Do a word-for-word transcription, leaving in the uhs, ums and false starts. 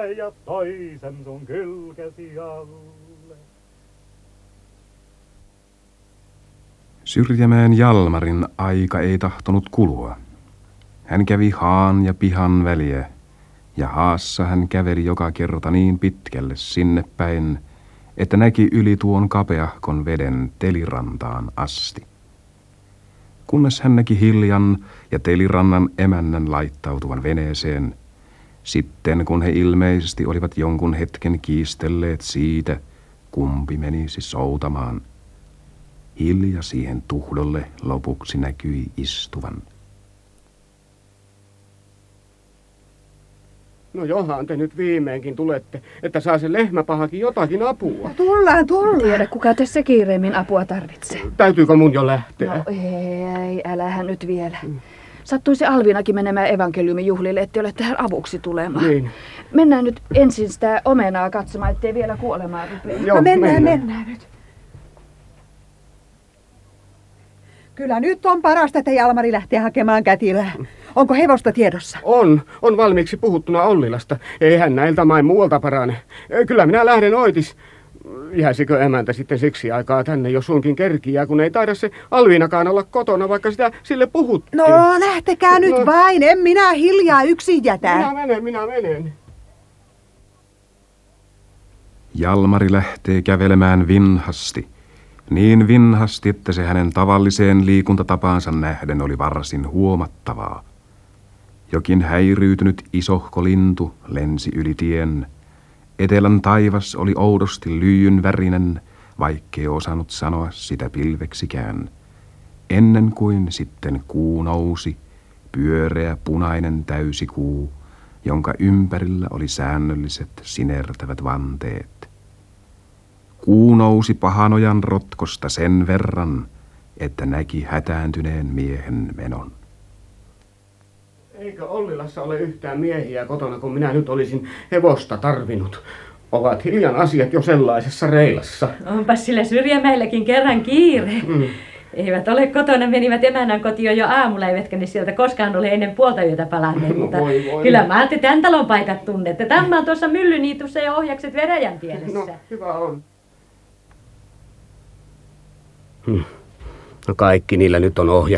alle ja toisen sun kylkesi alle. Syrjämäen Jalmarin aika ei tahtonut kulua. Hän kävi haan ja pihan väliä, ja haassa hän käveli joka kerta niin pitkälle sinne päin, että näki yli tuon kapeahkon veden Telirantaan asti. Kunnes hän näki Hiljan ja Telirannan emännän laittautuvan veneeseen, sitten kun he ilmeisesti olivat jonkun hetken kiistelleet siitä, kumpi menisi soutamaan, Hilja siihen tuhdolle lopuksi näkyi istuvan. No johan te nyt viimeinkin tulette, että saa se lehmäpahakin jotakin apua. No tullaan, tullaan. Tiedä, kuka tässä kiireemmin apua tarvitsee. Täytyykö mun jo lähteä? No ei, älähän nyt vielä. Sattuisi Alviinakin menemään evankeliumin juhlille, ettei ole tähän avuksi tulemaan. Niin. Mennään nyt ensin sitä omenaa katsomaan, ettei vielä kuolemaan rupea. Joo, no mennään, mennään. mennään nyt. Kyllä nyt on parasta, että Jalmari lähtee hakemaan kätilää. Onko hevosta tiedossa? On, on valmiiksi puhuttuna Ollilasta. Eihän näiltä main muualta parane. Kyllä minä lähden oitis. Jäisikö emäntä sitten siksi aikaa tänne, jos suinkin kerkiää, kun ei taida se Alviinakaan olla kotona, vaikka sitä sille puhuttiin. No lähtekää nyt No. vain, en minä Hiljaa yksin jätä. Minä menen, minä menen. Jalmari lähtee kävelemään vinhasti, niin vinhasti, että se hänen tavalliseen liikuntatapaansa nähden oli varsin huomattavaa. Jokin häiriytynyt isohko lintu lensi yli tien. Etelän taivas oli oudosti lyijyn värinen, vaikkei osannut sanoa sitä pilveksikään. Ennen kuin sitten kuu nousi, pyöreä punainen täysikuu, jonka ympärillä oli säännölliset sinertävät vanteet. Kuu nousi Pahanojan rotkosta sen verran, että näki hätääntyneen miehen menon. Eikö Ollilassa ole yhtään miehiä kotona, kun minä nyt olisin hevosta tarvinnut? Ovat Hiljan asiat jo sellaisessa reilassa. Onpas sillä Syrjämäelläkin kerran kiire. Mm. Eivät ole kotona, menivät emännän kotiin jo aamulla, eivätkä ne sieltä koskaan ole ennen puolta yötä palanneet. No, Mutta voi, voi. kyllä mä ajattelin, tämän talon paikat tunnette. Tämä on tuossa Myllyniitussa ja ohjakset Veräjän pielessä. No, hyvä on. Hmm. No kaikki niillä nyt on ohjakset.